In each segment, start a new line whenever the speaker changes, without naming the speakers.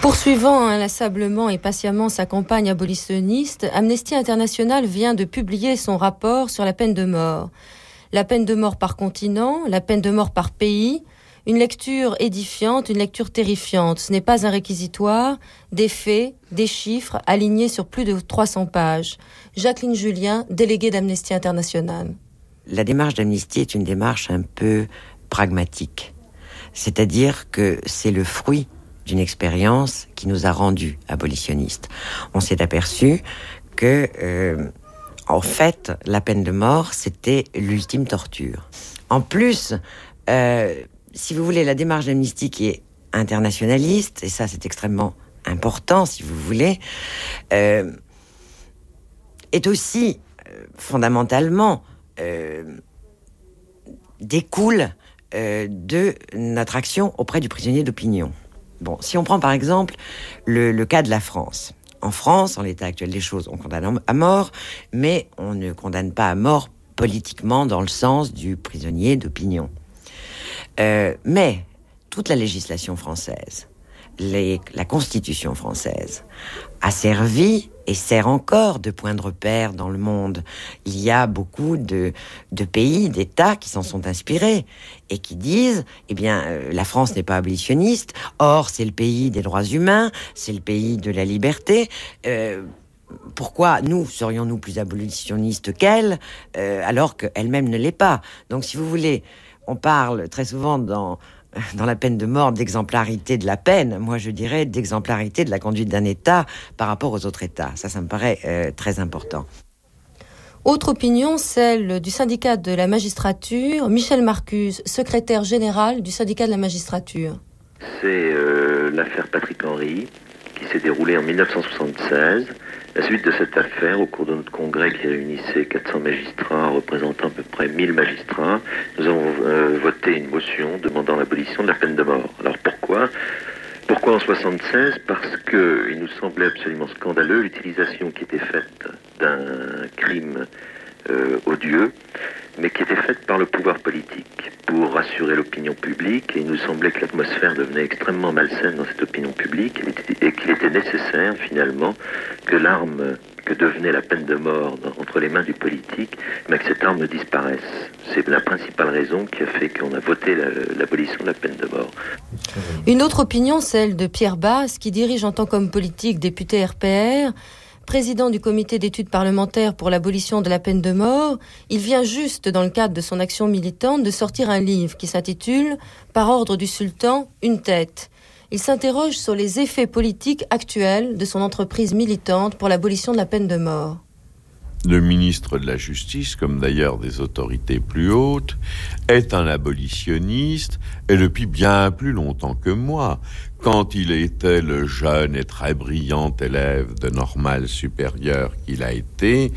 Poursuivant inlassablement et patiemment sa campagne abolitionniste, Amnesty International vient de publier son rapport sur la peine de mort. La peine de mort par continent, la peine de mort par pays, une lecture édifiante, une lecture terrifiante. Ce n'est pas un réquisitoire, des faits, des chiffres alignés sur plus de 300 pages. Jacqueline Julien, déléguée d'Amnesty International.
La démarche d'Amnesty est une démarche un peu pragmatique. C'est-à-dire que c'est le fruit d'une expérience qui nous a rendus abolitionnistes. On s'est aperçu que, en fait, la peine de mort, c'était l'ultime torture. En plus, si vous voulez, la démarche d'Amnesty qui est internationaliste, et ça c'est extrêmement important, si vous voulez, est aussi, fondamentalement, découle de notre action auprès du prisonnier d'opinion. Bon, si on prend par exemple le cas de la France. En France, en l'état actuel des choses, on condamne à mort, mais on ne condamne pas à mort politiquement dans le sens du prisonnier d'opinion. Mais toute la législation française, la Constitution française, a servi et sert encore de point de repère dans le monde. Il y a beaucoup de pays, d'États qui s'en sont inspirés et qui disent, la France n'est pas abolitionniste, or c'est le pays des droits humains, c'est le pays de la liberté. Pourquoi nous serions-nous plus abolitionnistes qu'elle, alors qu'elle-même ne l'est pas? Donc si vous voulez, on parle très souvent dans la peine de mort d'exemplarité de la peine. Moi, je dirais d'exemplarité de la conduite d'un État par rapport aux autres États. Ça me paraît très important.
Autre opinion, celle du syndicat de la magistrature. Michel Marcuse, secrétaire général du syndicat de la magistrature.
C'est l'affaire Patrick Henry qui s'est déroulée en 1976. La suite de cette affaire, au cours de notre congrès qui réunissait 400 magistrats représentant à peu près 1000 magistrats, nous avons voté une motion demandant l'abolition de la peine de mort. Alors pourquoi en 1976? Parce qu'il nous semblait absolument scandaleux l'utilisation qui était faite d'un crime odieux, mais qui était faite par le pouvoir politique pour rassurer l'opinion publique, et il nous semblait que l'atmosphère devenait extrêmement malsaine dans cette opinion publique et qu'il était nécessaire finalement que l'arme que devenait la peine de mort entre les mains du politique, mais que cette arme disparaisse. C'est la principale raison qui a fait qu'on a voté l'abolition de la peine de mort.
Une autre opinion, celle de Pierre Basse, qui dirige en tant qu'homme politique député RPR, président du comité d'études parlementaires pour l'abolition de la peine de mort. Il vient juste, dans le cadre de son action militante, de sortir un livre qui s'intitule « Par ordre du sultan, une tête ». Il s'interroge sur les effets politiques actuels de son entreprise militante pour l'abolition de la peine de mort.
Le ministre de la Justice, comme d'ailleurs des autorités plus hautes, est un abolitionniste, et depuis bien plus longtemps que moi. Quand il était le jeune et très brillant élève de Normale Supérieure qu'il a été,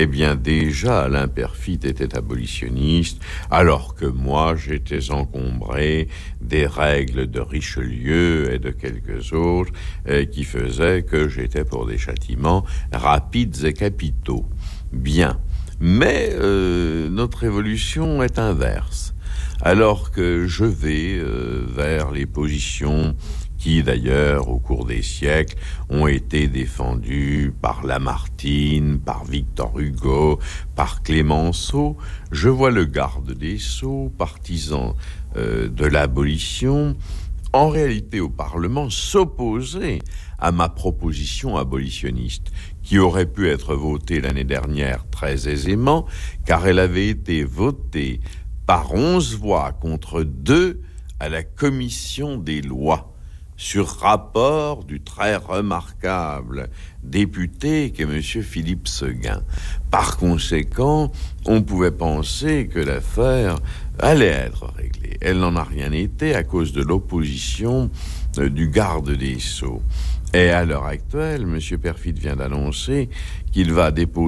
déjà Alain Perfit était abolitionniste, alors que moi j'étais encombré des règles de Richelieu et de quelques autres qui faisaient que j'étais pour des châtiments rapides et capitaux. Bien, mais notre évolution est inverse. Alors que je vais vers les positions qui, d'ailleurs, au cours des siècles, ont été défendues par Lamartine, par Victor Hugo, par Clémenceau, je vois le garde des Sceaux, partisan de l'abolition, en réalité au Parlement, s'opposer à ma proposition abolitionniste, qui aurait pu être votée l'année dernière très aisément, car elle avait été votée par 11 voix contre 2 à la commission des lois, sur rapport du très remarquable député qu'est M. Philippe Séguin. Par conséquent, on pouvait penser que l'affaire allait être réglée. Elle n'en a rien été à cause de l'opposition du garde des Sceaux. Et à l'heure actuelle, M. Perfit vient d'annoncer qu'il va déposer un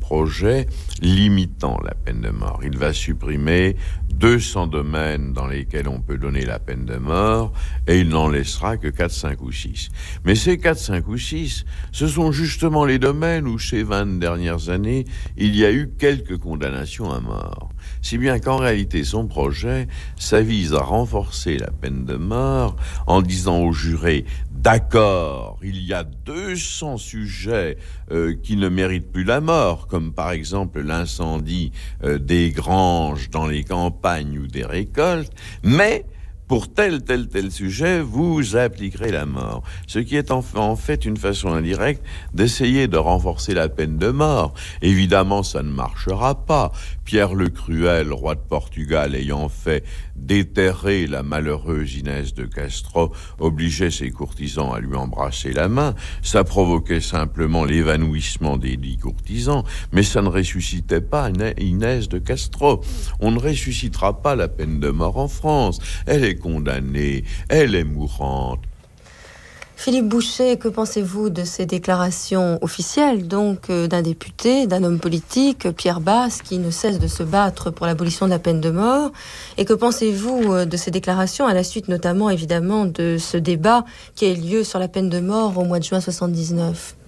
projet limitant la peine de mort. Il va supprimer 200 domaines dans lesquels on peut donner la peine de mort et il n'en laissera que 4, 5 ou 6. Mais ces 4, 5 ou 6, ce sont justement les domaines où ces 20 dernières années, il y a eu quelques condamnations à mort. Si bien qu'en réalité, son projet, ça vise à renforcer la peine de mort en disant aux jurés, d'accord, il y a 200 sujets qui ne méritent plus la mort, comme par exemple l'incendie des granges dans les campagnes ou des récoltes, mais pour tel sujet, vous appliquerez la mort. Ce qui est en fait une façon indirecte d'essayer de renforcer la peine de mort. Évidemment, ça ne marchera pas. Pierre le Cruel, roi de Portugal, ayant fait déterrer la malheureuse Inès de Castro, obligeait ses courtisans à lui embrasser la main. Ça provoquait simplement l'évanouissement des 10 courtisans, mais ça ne ressuscitait pas Inès de Castro. On ne ressuscitera pas la peine de mort en France. Elle est condamnée, elle est mourante.
Philippe Boucher, que pensez-vous de ces déclarations officielles, donc d'un député, d'un homme politique, Pierre Basse, qui ne cesse de se battre pour l'abolition de la peine de mort? Et que pensez-vous de ces déclarations à la suite notamment, évidemment, de ce débat qui a eu lieu sur la peine de mort au mois de juin 79?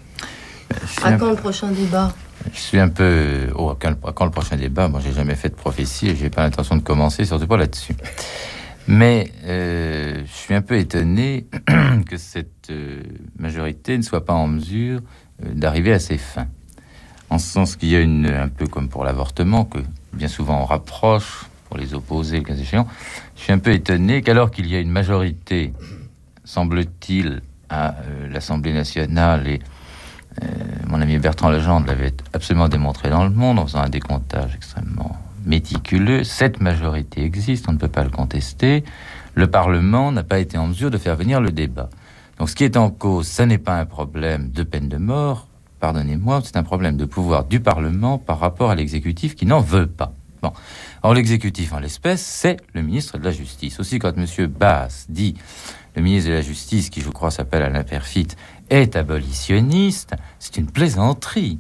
À quand le prochain débat?
Je suis un peu... à quand le prochain débat? Moi, j'ai jamais fait de prophétie et j'ai pas l'intention de commencer, surtout pas là-dessus. Mais je suis un peu étonné que cette majorité ne soit pas en mesure d'arriver à ses fins. En ce sens qu'il y a un peu comme pour l'avortement, que bien souvent on rapproche pour les opposer, le cas échéant. Je suis un peu étonné qu'alors qu'il y a une majorité, semble-t-il, à l'Assemblée nationale, et mon ami Bertrand Legendre l'avait absolument démontré dans le monde en faisant un décomptage extrêmement méticuleux, cette majorité existe, on ne peut pas le contester. Le Parlement n'a pas été en mesure de faire venir le débat. Donc ce qui est en cause, ça n'est pas un problème de peine de mort, pardonnez-moi, c'est un problème de pouvoir du Parlement par rapport à l'exécutif qui n'en veut pas. Bon. Or l'exécutif en l'espèce, c'est le ministre de la Justice. Aussi quand M. Basse dit, le ministre de la Justice, qui je crois s'appelle Alain Peyrefitte, est abolitionniste, c'est une plaisanterie.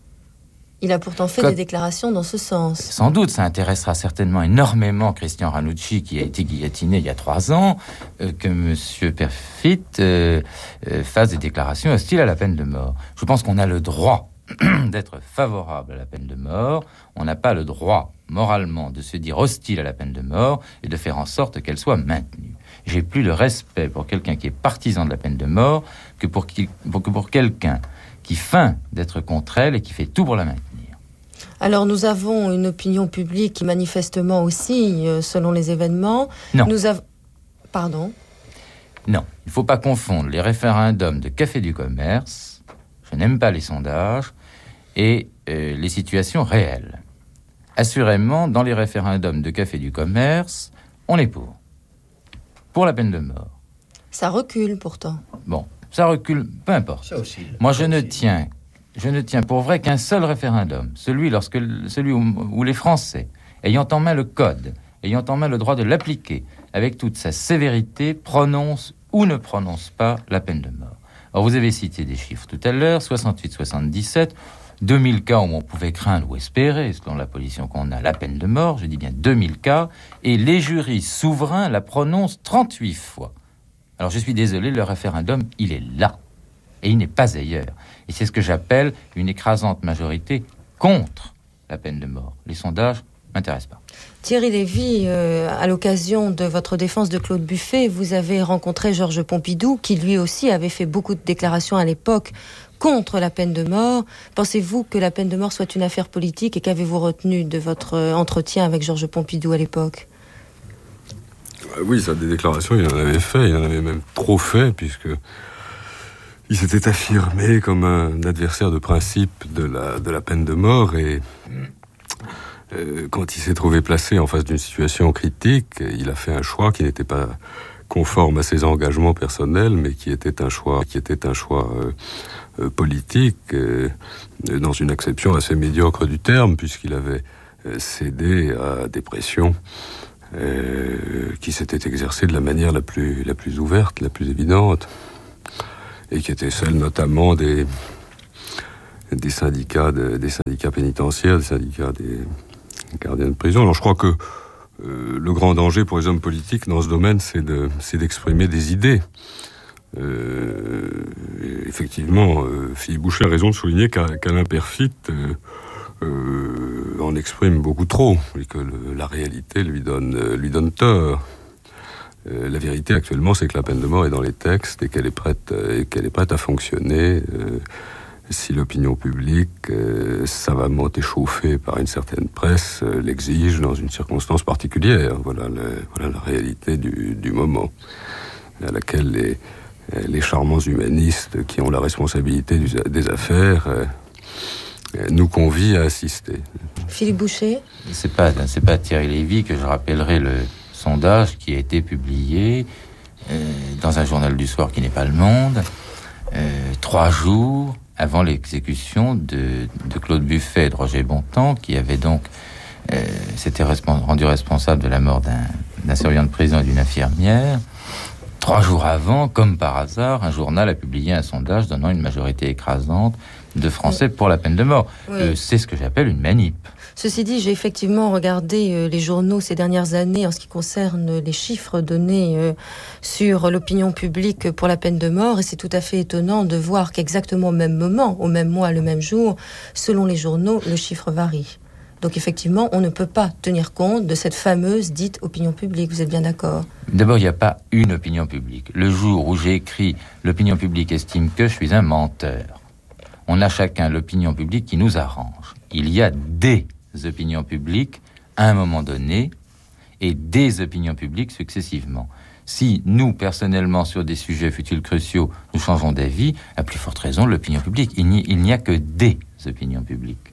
Il a pourtant fait des déclarations dans ce sens.
Sans doute, ça intéressera certainement énormément Christian Ranucci, qui a été guillotiné il y a 3 ans, que M. Peyrefitte fasse des déclarations hostiles à la peine de mort. Je pense qu'on a le droit d'être favorable à la peine de mort. On n'a pas le droit, moralement, de se dire hostile à la peine de mort et de faire en sorte qu'elle soit maintenue. J'ai plus de respect pour quelqu'un qui est partisan de la peine de mort que pour quelqu'un qui feint d'être contre elle et qui fait tout pour la maintenir.
Alors nous avons une opinion publique qui manifestement aussi, selon les événements...
Non.
Pardon ?
Non, il ne faut pas confondre les référendums de Café du Commerce, je n'aime pas les sondages, et les situations réelles. Assurément, dans les référendums de Café du Commerce, on est pour la peine de mort. Ça recule pourtant. Bon, ça recule, peu importe. Ça aussi. Moi, je ne tiens pour vrai qu'un seul référendum, celui où les Français, ayant en main le code, ayant en main le droit de l'appliquer, avec toute sa sévérité, prononcent ou ne prononcent pas la peine de mort. Alors, vous avez cité des chiffres tout à l'heure, 68-77, 2000 cas où on pouvait craindre ou espérer, selon la position qu'on a, la peine de mort, je dis bien 2000 cas, et les jurys souverains la prononcent 38 fois. Alors, je suis désolé, le référendum, il est là, et il n'est pas ailleurs. Et c'est ce que j'appelle une écrasante majorité contre la peine de mort. Les sondages ne m'intéressent pas. Thierry Lévy, à l'occasion de votre défense de Claude Buffet, vous avez rencontré Georges Pompidou, qui lui aussi avait fait beaucoup de déclarations à l'époque contre la peine de mort. Pensez-vous que la peine de mort soit une affaire politique, et qu'avez-vous retenu de votre entretien avec Georges Pompidou à l'époque ?
Oui, ça, des déclarations, il en avait fait, il en avait même trop fait, puisque il s'était affirmé comme un adversaire de principe de la peine de mort, et quand il s'est trouvé placé en face d'une situation critique, il a fait un choix qui n'était pas conforme à ses engagements personnels, mais qui était un choix politique, dans une acception assez médiocre du terme, puisqu'il avait cédé à des pressions qui s'étaient exercées de la manière la plus ouverte, la plus évidente, et qui était celle notamment des des syndicats pénitentiaires, des syndicats des gardiens de prison. Alors je crois que le grand danger pour les hommes politiques dans ce domaine, c'est d'exprimer des idées. Effectivement, Philippe Boucher a raison de souligner qu'Alain Peyrefitte en exprime beaucoup trop et que la réalité lui donne tort. La vérité actuellement, c'est que la peine de mort est dans les textes et qu'elle est prête à fonctionner si l'opinion publique, savamment échauffée par une certaine presse, l'exige dans une circonstance particulière. Voilà la réalité du moment à laquelle les charmants humanistes qui ont la responsabilité des affaires nous convient à assister.
Philippe Boucher ?
C'est pas Thierry Lévy que je rappellerai le sondage qui a été publié dans un journal du soir qui n'est pas Le Monde, 3 jours avant l'exécution de Claude Buffet et de Roger Bontemps, qui avait donc s'était rendu responsable de la mort d'un surveillant de prison et d'une infirmière. 3 jours avant, comme par hasard, un journal a publié un sondage donnant une majorité écrasante de Français pour la peine de mort. Oui. C'est ce que j'appelle une manip.
Ceci dit, j'ai effectivement regardé les journaux ces dernières années en ce qui concerne les chiffres donnés sur l'opinion publique pour la peine de mort, et c'est tout à fait étonnant de voir qu'exactement au même moment, au même mois, le même jour, selon les journaux, le chiffre varie. Donc effectivement, on ne peut pas tenir compte de cette fameuse dite opinion publique, vous êtes bien d'accord ?
D'abord, il n'y a pas une opinion publique. Le jour où j'ai écrit « L'opinion publique estime que je suis un menteur », on a chacun l'opinion publique qui nous arrange. Il y a des opinions publiques à un moment donné et des opinions publiques successivement. Si nous, personnellement, sur des sujets futiles cruciaux, nous changeons d'avis, à plus forte raison, l'opinion publique. Il n'y a que des opinions publiques.